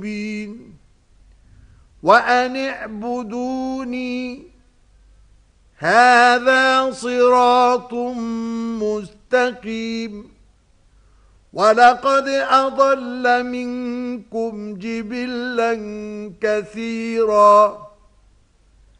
مبين وأن اعبدوني هذا صراط مستقيم ولقد أضل منكم جبلا كثيرا